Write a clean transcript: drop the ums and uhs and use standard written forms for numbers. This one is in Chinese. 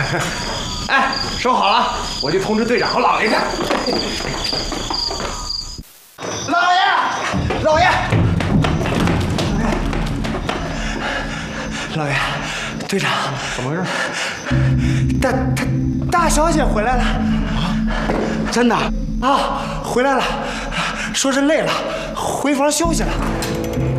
哎，收好了，我去通知队长和老爷去。老爷，老爷，老爷，队长， 怎么回事？ 大小姐回来了啊？真的？ 啊，回来了，说是累了，回房休息了。